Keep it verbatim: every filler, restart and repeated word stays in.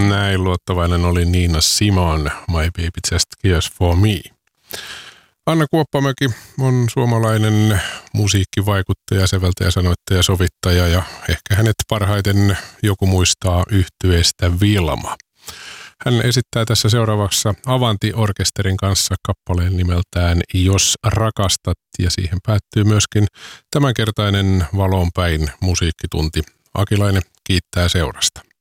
Näin luottavainen oli Nina Simone, My Baby Just Cares For Me. Anna Kuoppamäki on suomalainen musiikkivaikuttaja, säveltäjä, sanoittaja, sovittaja ja ehkä hänet parhaiten joku muistaa yhtyeestä Vilma. Hän esittää tässä seuraavassa Avanti-orkesterin kanssa kappaleen nimeltään Jos rakastat, ja siihen päättyy myöskin tämänkertainen Valonpäin musiikkitunti. Akilainen kiittää seurasta.